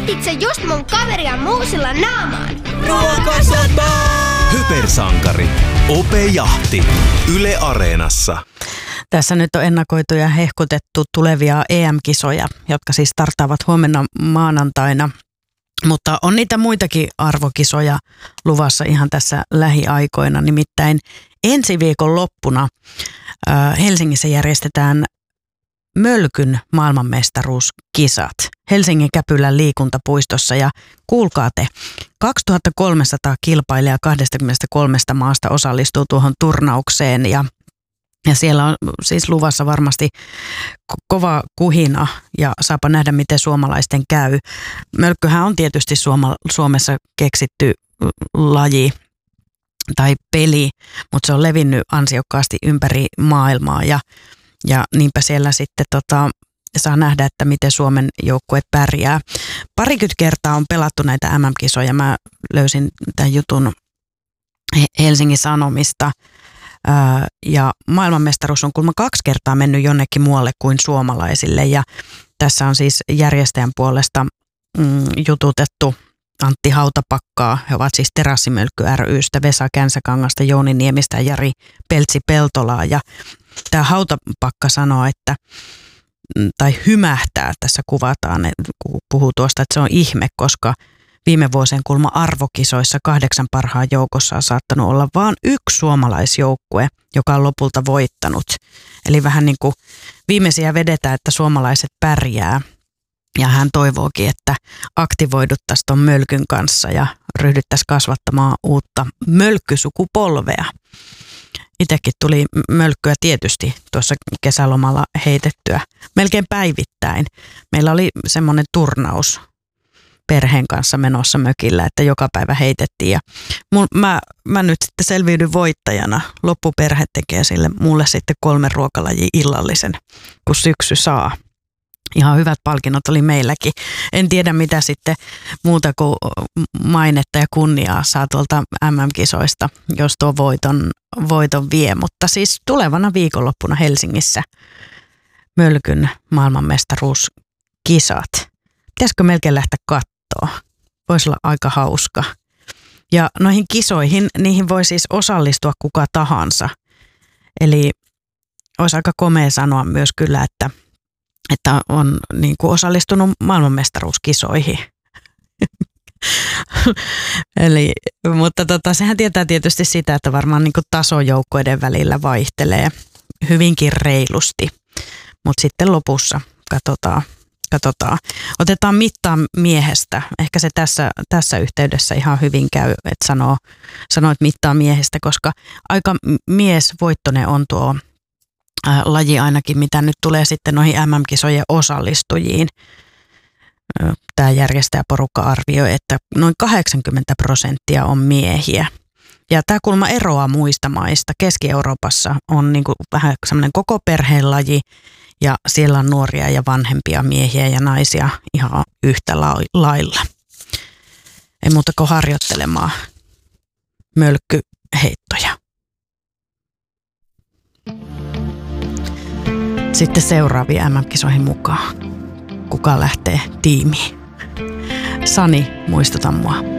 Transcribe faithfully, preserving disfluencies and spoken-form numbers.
Näitit sä just mun kaveria muusilla naamaan? Ruokasota! Hypersankari. Ope Jahti. Yle Areenassa. Tässä nyt on ennakoitu ja hehkutettu tulevia E M-kisoja, jotka siis startaavat huomenna maanantaina. Mutta on niitä muitakin arvokisoja luvassa ihan tässä lähiaikoina. Nimittäin ensi viikon loppuna äh, Helsingissä järjestetään Mölkyn maailmanmestaruuskisat Helsingin Käpylän liikuntapuistossa. Ja kuulkaa te, kaksituhattakolmesataa kilpailijaa kaksikymmentäkolme maasta osallistuu tuohon turnaukseen ja Ja siellä on siis luvassa varmasti kova kuhina ja saapa nähdä, miten suomalaisten käy. Mölkkyhän on tietysti Suoma, Suomessa keksitty laji tai peli, mutta se on levinnyt ansiokkaasti ympäri maailmaa ja, ja niinpä siellä sitten tota, saa nähdä, että miten Suomen joukkue pärjää. Parikymmentä kertaa on pelattu näitä M M-kisoja. Mä löysin tämän jutun Helsingin Sanomista. Ja maailmanmestaruus on kuulemma kaksi kertaa mennyt jonnekin muualle kuin suomalaisille. Ja tässä on siis järjestäjän puolesta mm, jututettu Antti Hautapakkaa. He ovat siis Terassimölkky ry:stä, Vesa Känsäkangasta, Jouni Niemistä ja Jari Peltsi-Peltolaa. Ja tämä Hautapakka sanoo, että tai hymähtää tässä kuvataan, kun puhuu tuosta, että se on ihme, koska viime vuosien kulma arvokisoissa kahdeksan parhaan joukossa on saattanut olla vain yksi suomalaisjoukkue, joka on lopulta voittanut. Eli vähän niin kuin viimeisiä vedetään, että suomalaiset pärjää. Ja hän toivookin, että aktivoiduttaisiin tuon Mölkyn kanssa ja ryhdyttäisiin kasvattamaan uutta mölkkysukupolvea. Itsekin tuli mölkkyä tietysti tuossa kesälomalla heitettyä melkein päivittäin. Meillä oli semmoinen turnaus perheen kanssa menossa mökillä, että joka päivä heitettiin. Ja mun, mä, mä nyt sitten selviydyn voittajana. Loppuperhe tekee sille mulle sitten kolme ruokalajia illallisen, kun syksy saa. Ihan hyvät palkinnot oli meilläkin. En tiedä mitä sitten muuta kuin mainetta ja kunniaa saa tuolta M M-kisoista, jos tuo voiton, voiton vie. Mutta siis tulevana viikonloppuna Helsingissä Mölkyn maailmanmestaruuskisat. Pitäisikö melkein lähteä katsoa? Voisi olla aika hauska. Ja noihin kisoihin, niihin voi siis osallistua kuka tahansa. Eli olisi aika komea sanoa myös kyllä, että, että on niin kuin osallistunut maailmanmestaruuskisoihin. Eli, mutta tota, sehän tietää tietysti sitä, että varmaan niin kuin tasojoukkoiden välillä vaihtelee hyvinkin reilusti. Mutta sitten lopussa katsotaan. Katsotaan. Otetaan mittaa miehestä. Ehkä se tässä, tässä yhteydessä ihan hyvin käy, että sanoo, sanoo, että mittaa miehestä, koska aika miesvoittoinen on tuo ää, laji ainakin, mitä nyt tulee sitten noihin M M-kisojen osallistujiin. Tämä järjestäjäporukka arvioi, että noin kahdeksankymmentä prosenttia on miehiä. Ja tämä kulma eroaa muista maista. Keski-Euroopassa on niin kuin vähän semmoinen koko perheen laji. Ja siellä on nuoria ja vanhempia miehiä ja naisia ihan yhtä lailla. Ei muuta kuin harjoittelemaan mölkkyheittoja. Sitten seuraaviin M M-kisoihin mukaan. Kuka lähtee tiimiin? Sani, muistuta mua.